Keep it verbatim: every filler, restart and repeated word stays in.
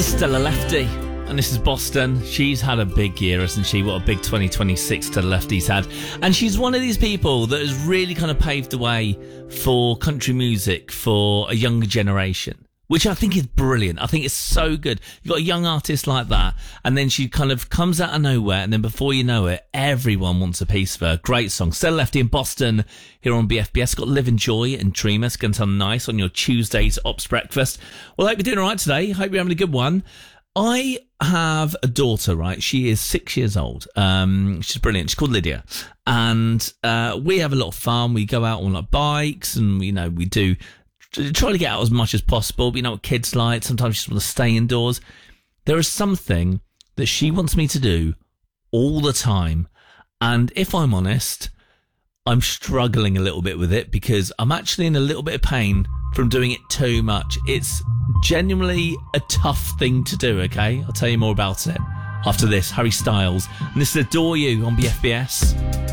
is Stella Lefty, and this is Boston. She's had a big year, hasn't she? What a big twenty twenty-six Stella Lefty's had. And she's one of these people that has really kind of paved the way for country music for a younger generation, which I think is brilliant. I think it's so good. You've got a young artist like that, and then she kind of comes out of nowhere, and then before you know it, everyone wants a piece of her. Great song. Stella Lefty in Boston here on B F B S. Got Live and Joy and Dreamer. It's going to sound nice on your Tuesday's Ops Breakfast. Well, I hope you're doing all right today. Hope you're having a good one. I have a daughter, right? She is six years old. Um, she's brilliant. She's called Lydia. And uh, we have a lot of fun. We go out on like bikes and, you know, we do try to get out as much as possible. But you know what kids like. Sometimes you just want to stay indoors. There is something that she wants me to do all the time. And if I'm honest, I'm struggling a little bit with it because I'm actually in a little bit of pain from doing it too much. It's genuinely a tough thing to do, okay? I'll tell you more about it after this. Harry Styles. And this is Adore You on B F B S.